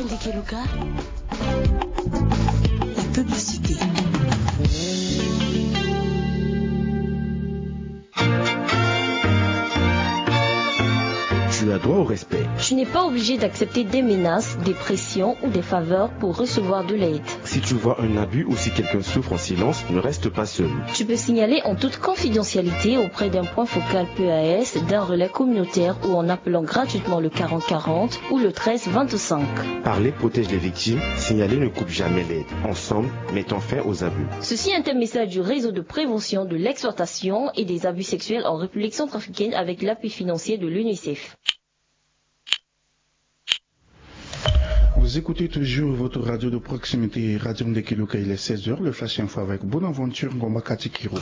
Keluka, la publicité. Tu as droit au respect. Tu n'es pas obligé d'accepter des menaces, des pressions ou des faveurs pour recevoir de l'aide. Si tu vois un abus ou si quelqu'un souffre en silence, ne reste pas seul. Tu peux signaler en toute confidentialité auprès d'un point focal PAS, d'un relais communautaire ou en appelant gratuitement le 4040 ou le 1325. Parler protège les victimes, signaler ne coupe jamais l'aide. Ensemble, mettons fin aux abus. Ceci est un message du réseau de prévention de l'exploitation et des abus sexuels en République centrafricaine avec l'appui financier de l'UNICEF. Vous écoutez toujours votre radio de proximité, Radio Ndekeluka, il est 16h, le Flash Info avec Bonaventure Ngomba Katikiro.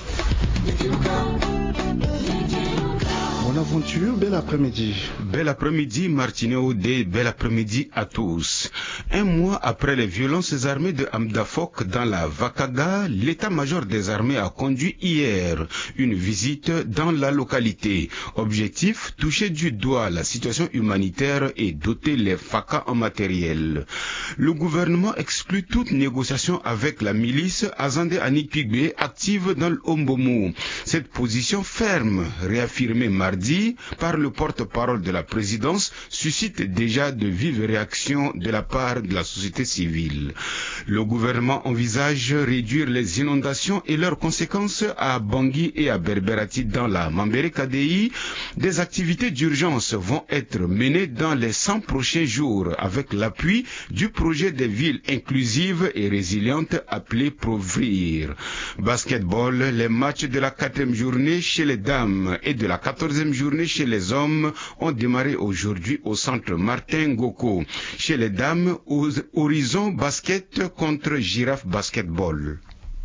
Bonaventure, bel après-midi. Bel après-midi, Martineau D. Bel après-midi à tous. Un mois après les violences armées de Amdafok dans la Vakaga, l'état-major des armées a conduit hier une visite dans la localité. Objectif, toucher du doigt la situation humanitaire et doter les FACA en matériel. Le gouvernement exclut toute négociation avec la milice Azande Anikpigbe active dans l'Ombomo. Cette position ferme, réaffirmée mardi par le porte-parole de la présidence, suscite déjà de vives réactions de la part de la société civile. Le gouvernement envisage réduire les inondations et leurs conséquences à Bangui et à Berberati dans la Mambere KDI. Des activités d'urgence vont être menées dans les 100 prochains jours avec l'appui du projet des villes inclusives et résilientes appelé Provrir. Basketball, les matchs de la 4e journée chez les dames et de la 14e journée chez les hommes ont démarré aujourd'hui au centre Martin Ngoko. Chez les dames, Horizon Basket contre Girafe Basketball.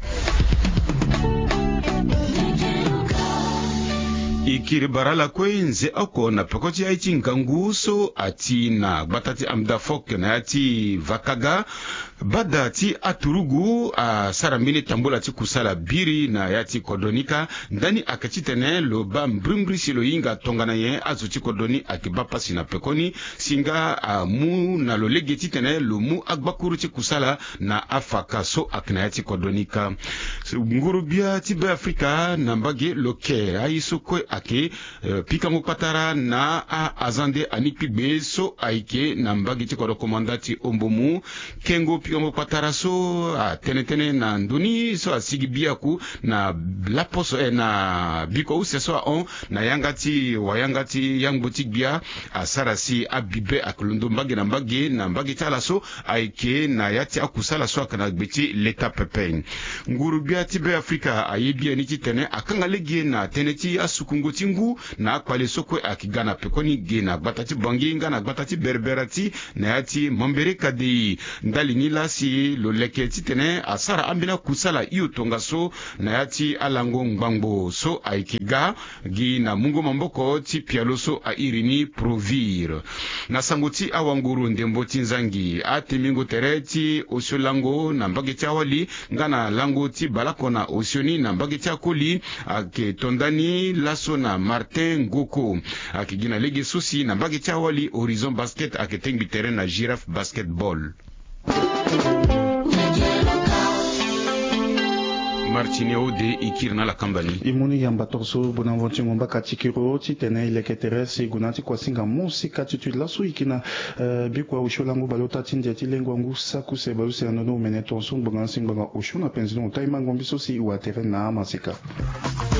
Ikiribara la kwenze ako na pekoti ya iti nkanguso ati na batati amdafok na ati Vakaga bada ti aturugu a sarambini tambola ti kusala biri na yati kodonika ndani akachitene lo ba mbrimri silo inga tongana ye azu ti kodoni akiba pasi na pekoni singa mu na lo legeti tene lo mu agbakuru ti kusala na afaka so akna yati kodonika ngurubia ti be Afrika na mbage loke aiso kwe ake pikango patara na Azande Anikpigbe so aike na mbage ti kodo komandati Ombomu kengo pikango patara so tenetene na nduni so asigi biaku na laposo na biko use so on na yangati wayangati yangbotik bia asarasi abibe akulundo mbage na mbage tala so aike na yati akusala so akana gbeti leta pepen ngurubia ti be Afrika ayebia ni ti tene akanga legi na teneti asukungo tingu na akwale sokwe akigana pekoni gena batati bangi ngana batati berberati na yati Mambere KDI ndali nila si lo leke ti tene asara ambina kusala iyo tonga so na yati alango ngbango so aikiga gi na mungo mamboko ti pialo so a irini Provir na sangoti awanguru ndembo tinzangi atemingo tereti osyolango na mbage ti awali ngana lango ti balakona osioni na mbage ti akoli ake tondani laso na Martin Ngoko akigina lege susi na mbage ti awali Horizon Basket ake tengbi terrain na Girafe Basketball. Martineo de Ikirna la Kambani. Imuni yamba torso Bonaventure Ngomba Katikiro titene ileke teresi gunati kwa singa musika tituli laso ikina bikwa usholangu balota tindi ati lengwa ngu saku seba usi anono umene tonso mbanga singba usho na penzino utaima ngombi sosi uatere na amasika.